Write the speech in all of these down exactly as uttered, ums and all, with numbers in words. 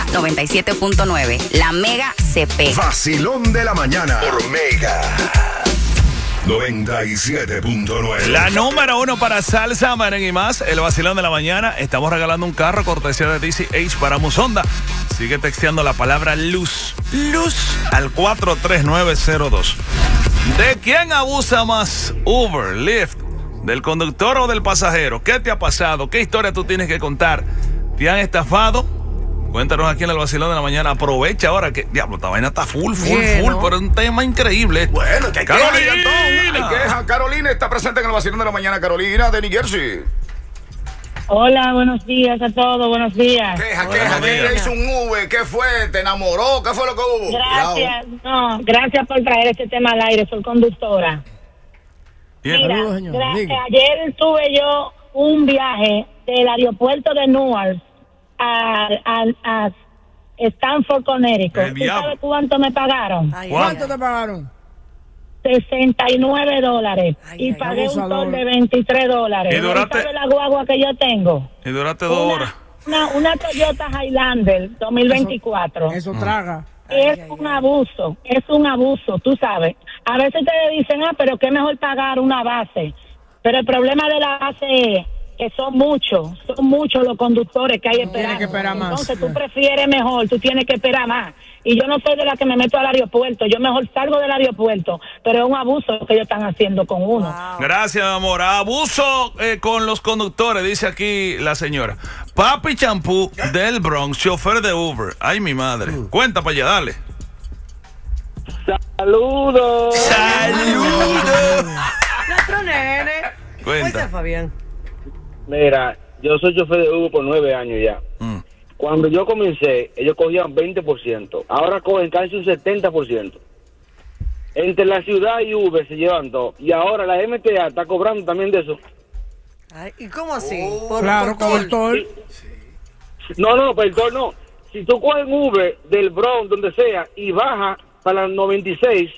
noventa y siete punto nueve. La Mega se pega. Vacilón de la mañana por Mega noventa y siete punto nueve. La número uno para salsa, merengue y más. El vacilón de la mañana. Estamos regalando un carro cortesía de D C H para Musonda. Sigue texteando la palabra luz. Luz al cuatro tres nueve cero dos. ¿De quién abusa más? Uber, Lyft, ¿del conductor o del pasajero? ¿Qué te ha pasado? ¿Qué historia tú tienes que contar? ¿Te han estafado? Cuéntanos aquí en el vacilón de la mañana. Aprovecha ahora que, diablo, esta vaina está full, full, Bien, full, ¿no? Pero es un tema increíble. Bueno, que hay Carolina. Hay queja. Carolina está presente en el vacilón de la mañana. Carolina de New Jersey. Hola, buenos días a todos, buenos días. Queja, Hola, queja. ¿Qué ¿Qué hizo un Uber? ¿Qué fue? ¿Te enamoró? ¿Qué fue lo que hubo? Gracias, no, gracias por traer este tema al aire, soy conductora. Bien. Mira, Saludos, señor. gracias. Ayer tuve yo un viaje del aeropuerto de Newark a, a, a Stanford, Connecticut. El ¿Tú diablo. sabes cuánto me pagaron? Ay, ¿Cuánto te pagaron? sesenta y nueve dólares. Ay, y ay, pagué un abusador. toll de veintitrés dólares. Y duraste- ¿Sabes la guagua que yo tengo? Y duraste dos Una- horas. Una, una Toyota Highlander dos mil veinticuatro. Eso traga. Es un abuso, es un abuso, tú sabes. A veces te dicen, ah, pero qué mejor pagar una base. Pero el problema de la base es que son muchos, son muchos los conductores que hay esperando. que esperar más. Entonces tú prefieres mejor, tú tienes que esperar más. Y yo no soy de la que me meto al aeropuerto, yo mejor salgo del aeropuerto, pero es un abuso lo que ellos están haciendo con uno. Gracias, amor. Abuso eh, con los conductores, dice aquí la señora. Papi Champú del Bronx, chofer de Uber. Ay, mi madre. Cuenta para allá, dale. Saludos. ¡Saludos! Nuestro nene. Cuenta. Fabián. Mira, yo soy chofer de Uber por nueve años ya. Mm. Cuando yo comencé, ellos cogían veinte por ciento. Ahora cogen casi un setenta por ciento. Entre la ciudad y Uber se llevan dos. Y ahora la M T A está cobrando también de eso. Ay, ¿y cómo así? Oh, Claro, con el toll. No, no, perdón, no. Si tú coges un Uber del Bronx, donde sea, y baja para la noventa y seis,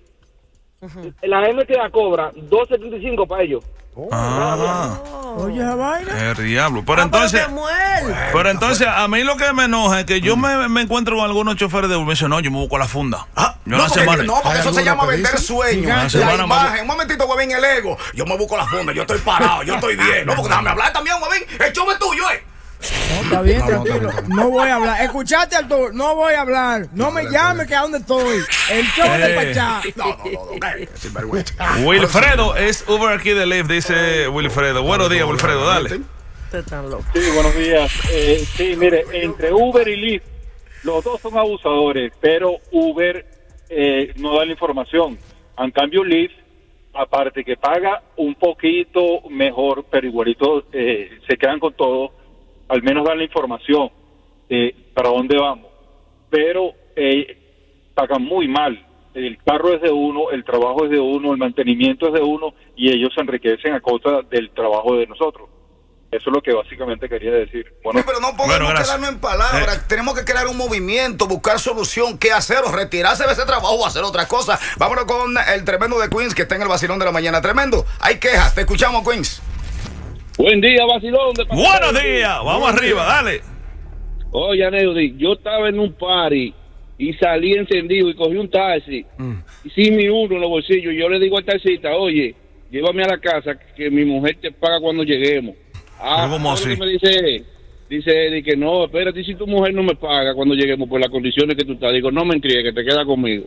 la M T A cobra dos setenta y cinco para ellos. Ah, Oye, esa vaina. el diablo. Pero entonces, pero entonces, a mí lo que me enoja es que yo me, me encuentro con algunos choferes de Uber y me dicen, no, yo me busco la funda. Ah, Yo no, una porque, semana. no, porque Hay eso se algunos llama que vender dicen, sueños. Una La semana más. imagen. Un momentito, huevín, el ego. Yo me busco la funda, yo estoy parado, yo estoy bien. No, porque déjame hablar también, huevín. El show es tuyo, eh. No, está bien, tranquilo. No voy a hablar. Escuchaste, Arturo. No voy a hablar. No me llames que a dónde estoy. El show Eh. de Pachá. No, no, no, no, okay, sinvergüenza. Wilfredo es Uber aquí de Lyft, dice Wilfredo. Buenos días, Wilfredo, dale. Sí, buenos días. Eh, sí, mire, entre Uber y Lyft, los dos son abusadores, pero Uber eh, no da la información. En cambio, Lyft, aparte que paga un poquito mejor, pero igualito eh, se quedan con todo, al menos dan la información de para dónde vamos. Pero eh, pagan muy mal. El carro es de uno, el trabajo es de uno, el mantenimiento es de uno, y ellos se enriquecen a costa del trabajo de nosotros. Eso es lo que básicamente quería decir. Bueno, Sí, pero no podemos Bueno, gracias. quedarnos en palabras. Eh. Tenemos que crear un movimiento, buscar solución, qué hacer, o retirarse de ese trabajo o hacer otra cosa. Vámonos con el tremendo de Queens que está en el vacilón de la mañana. Tremendo, hay quejas, te escuchamos, Queens. Buen día, vacilón. De Buenos días, vamos arriba, dale. Oye, Neudi, yo estaba en un party y salí encendido y cogí un taxi. Y sin mi uno en los bolsillos, yo le digo al taxista, oye, llévame a la casa que mi mujer te paga cuando lleguemos. Ah, ¿Cómo ¿sabes así? lo que me dice, dice Eddie que no, espérate, si tu mujer no me paga cuando lleguemos por las condiciones que tú estás. Digo, no me entríes, que te queda conmigo.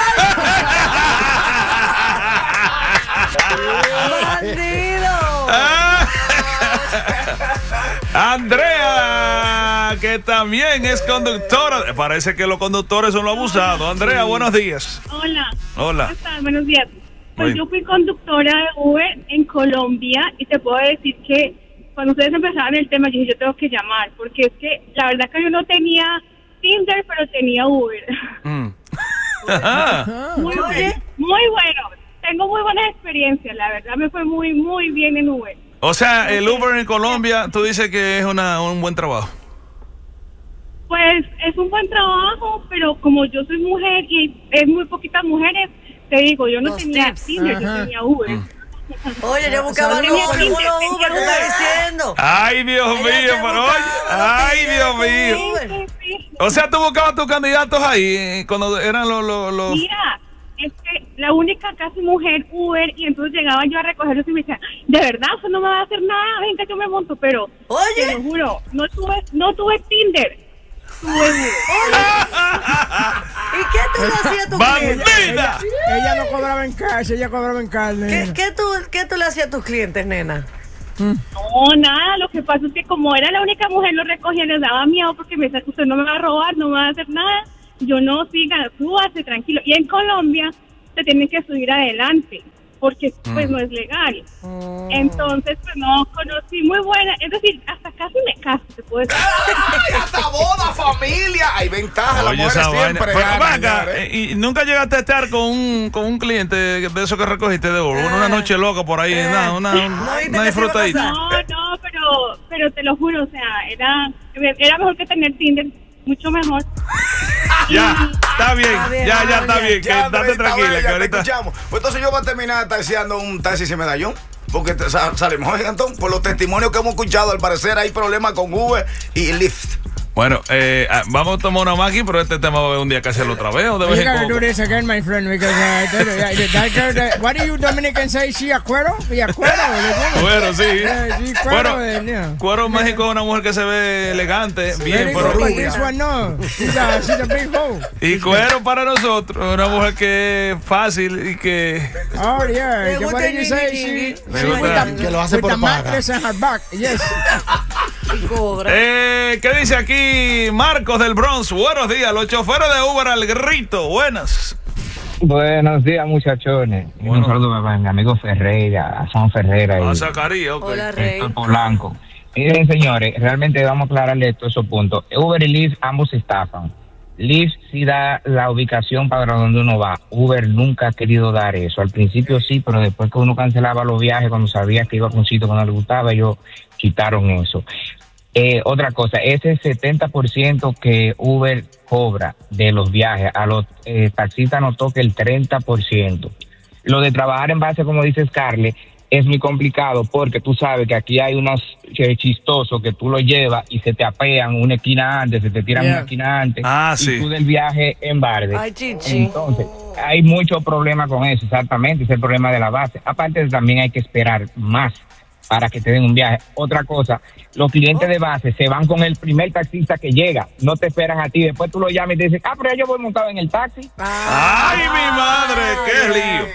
Andrea, que también es conductora. Parece que los conductores son los abusados. Andrea, buenos días. Hola. Hola. ¿Cómo estás? Buenos días. Pues Bien. yo fui conductora de Uber en Colombia y te puedo decir que cuando ustedes empezaron el tema, yo dije, yo tengo que llamar, porque es que la verdad que yo no tenía Tinder, pero tenía Uber. Mm. Ajá. Muy bueno, muy bueno. Tengo muy buenas experiencias, la verdad me fue muy, muy bien en Uber. O sea, el Uber en Colombia, tú dices que es una, un buen trabajo. Pues es un buen trabajo, pero como yo soy mujer y es muy poquitas mujeres, te digo, yo no Los tenía tips. Tinder, yo Ajá. tenía Uber. Mm. Oye, yo buscaba Tenía novio, Tinder, puro tenía Uber, te está Uber. diciendo. Ay, Dios Ella mío, te pero buscaba, oye, ay, te Dios lleva mío. con Uber. Sí, sí, Sí. O sea, tú buscabas tus candidatos ahí cuando eran los... los, los... Mira, es que la única casi mujer Uber, y entonces llegaba yo a recogerlos y me decía, de verdad, eso no me va a hacer nada, venga, yo me monto, pero Oye. te lo juro, no tuve, no tuve Tinder. Tuve Uber. ¿Y qué tú le hacías a tus clientes? Ella, ella no cobraba en cash, ella cobraba en carne. ¿Qué, qué, tú, ¿Qué tú le hacías a tus clientes, nena? No, nada, lo que pasa es que como era la única mujer, lo recogía, les daba miedo porque me decía, usted no me va a robar, no me va a hacer nada. Yo no, siga, súbase, tranquilo. Y en Colombia se tienen que subir adelante, porque pues Mm. no es legal. Entonces, pues no, conocí muy buena, es decir, hasta casi me caso, se puede decir. ¡Ay, hasta boda, familia! Hay ventaja, las Oye, mujeres esa vaina. siempre Pero, ganan, vaca, señores. eh, y nunca llegaste a estar con un, con un cliente de esos que recogiste de oro, una noche loca por ahí, nada, una, una, una disfrutadita. No, no, pero, pero te lo juro, o sea, era, era mejor que tener Tinder, mucho mejor. Ya, está bien, Está bien, ya, ya ya, está bien, que Ya, date Andreita, tranquila, bella, que te ahorita... escuchamos. Pues entonces yo voy a terminar taxiando un taxi sin medallón. Porque te- sa- salimos, Gigantón, por los testimonios que hemos escuchado, al parecer hay problemas con Uber y Lyft. Bueno, eh, ah, vamos a tomar una máquina, pero este tema va a haber un día que hacerlo otra vez o de You vez en gotta cuando. do this again, my friend, because uh, I told you, yeah, that girl, that- what do you Dominican say? She a cuero? She a cuero? Cuero, sí. Yeah, she cuero, Cuero, eh, yeah. Cuero en México es una mujer que se ve elegante, bien, Very pero good, but this one no. She's a, she's a big hoe. y Cuero para nosotros, una mujer que es fácil y que... Oh, yeah. Le What gusta did you el say? ñiqui, She, Me she gusta. with the, Que lo hace with por the paga. mattress in her back. Yes. Y cobra. Eh, ¿qué dice aquí Marcos del Bronx? Buenos días, los choferes de Uber al grito, buenas. Buenos días, muchachones. Y Un saludo a mi amigo Ferreira, a Juan Ferreira A y Zacarías, ok. Hola, Rey. Héctor Polanco. Miren, señores, realmente vamos a aclararle todos esos puntos. Uber y Lyft ambos estafan. Lyft sí da la ubicación para donde uno va. Uber nunca ha querido dar eso. Al principio sí, pero después que uno cancelaba los viajes cuando sabía que iba a un sitio que no le gustaba, ellos quitaron eso. Eh, otra cosa, ese setenta por ciento que Uber cobra de los viajes, a los eh, taxistas nos toca el treinta por ciento. Lo de trabajar en base, como dice Scarlett, es muy complicado porque tú sabes que aquí hay unos eh, chistosos que tú los llevas y se te apean una esquina antes, se te tiran Yeah. una esquina antes Ah, y sí. tú del viaje en barde. Ay, chichi. Entonces, hay mucho problema con eso, exactamente, es el problema de la base. Aparte, también hay que esperar más para que te den un viaje. Otra cosa, los clientes de base se van con el primer taxista que llega, no te esperan a ti, después tú lo llamas y te dicen, ah, pero ya yo voy montado en el taxi. ¡Ay, mi madre! ¡Qué lío!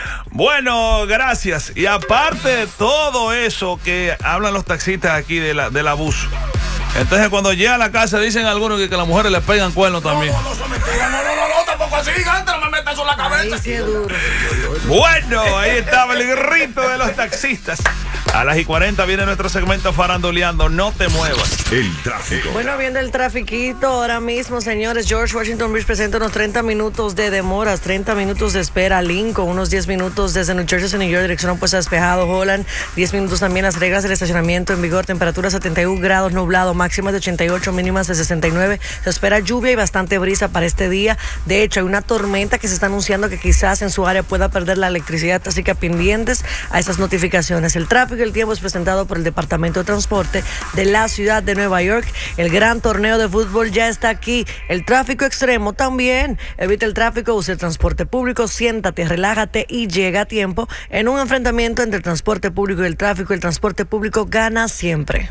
Bueno, gracias. Y aparte de todo eso que hablan los taxistas aquí de la, del abuso, entonces cuando llega a la casa dicen algunos que, que las mujeres les pegan cuernos también. No, no, no, mentira, no, no, no, no, tampoco así, gigante, no me metas eso en la cabeza. Ahí sí es duro. Bueno, ahí estaba el grito de los taxistas. A las y cuarenta viene nuestro segmento faranduleando. No te muevas. El tráfico. Bueno, viendo el trafiquito ahora mismo, señores. George Washington Bridge presenta unos treinta minutos de demoras, treinta minutos de espera. Lincoln, unos diez minutos desde New Jersey a New York, dirección opuesta despejado. Holland, diez minutos también. Las reglas del estacionamiento en vigor. Temperatura setenta y un grados, nublado, máximas de ochenta y ocho, mínimas de sesenta y nueve. Se espera lluvia y bastante brisa para este día. De hecho, hay una tormenta que se está anunciando que quizás en su área pueda perder la electricidad, así que pendientes a esas notificaciones. El tráfico y el tiempo es presentado por el Departamento de Transporte de la ciudad de Nueva York. El gran torneo de fútbol ya está aquí. El tráfico extremo también. Evita el tráfico, usa el transporte público, siéntate, relájate y llega a tiempo. En un enfrentamiento entre el transporte público y el tráfico, el transporte público gana siempre.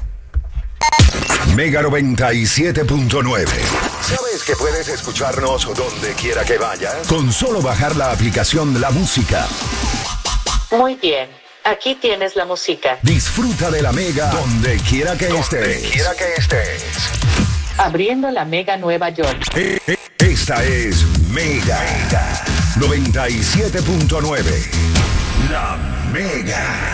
Mega noventa y siete punto nueve. ¿Sabes que puedes escucharnos donde quiera que vayas? Con solo bajar la aplicación La Música. Muy bien, aquí tienes la música. Disfruta de la Mega donde quiera que estés. Donde quiera que estés. Abriendo la Mega Nueva York. Eh, eh, Esta es Mega noventa y siete punto nueve. La Mega.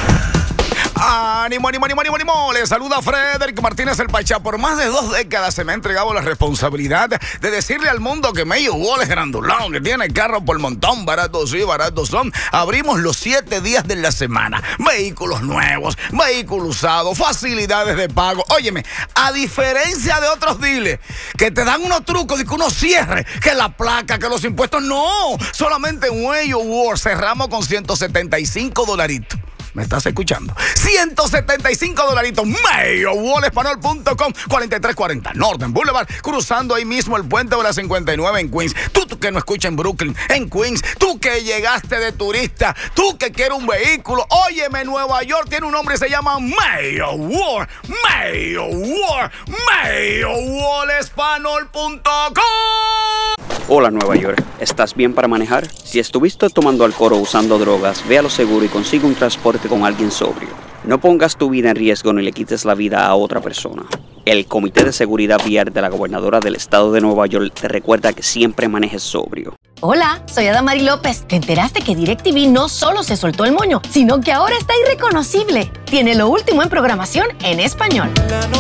Ánimo, ánimo, ánimo, ánimo, ánimo. Le saluda Frederick Martínez el Pachá. Por más de dos décadas se me ha entregado la responsabilidad de decirle al mundo que Mayo Wall es grandulón, que tiene carro por montón, baratos sí, baratos son. Abrimos los siete días de la semana. Vehículos nuevos, vehículos usados, facilidades de pago. Óyeme, a diferencia de otros dealers que te dan unos trucos de que uno cierre, que la placa, que los impuestos, no. Solamente en Mayo Wall cerramos con ciento setenta y cinco dolaritos. ¿Me estás escuchando? ciento setenta y cinco dolaritos. Mayo Wall Español punto com, cuarenta y tres cuarenta Northern Boulevard, cruzando ahí mismo el puente de la cincuenta y nueve en Queens. Tú, tú que no escuchas en Brooklyn, en Queens, tú que llegaste de turista, tú que quieres un vehículo. Óyeme, Nueva York tiene un nombre y se llama Mayo Wall. Mayo Wall. Mayo Wall Español punto com. Hola Nueva York, ¿estás bien para manejar? Si estuviste tomando alcohol o usando drogas, ve a lo seguro y consigue un transporte con alguien sobrio. No pongas tu vida en riesgo ni le quites la vida a otra persona. El Comité de Seguridad Vial de la Gobernadora del Estado de Nueva York te recuerda que siempre manejes sobrio. Hola, soy Adamari López. ¿Te enteraste que DirecTV no solo se soltó el moño, sino que ahora está irreconocible? Tiene lo último en programación en español.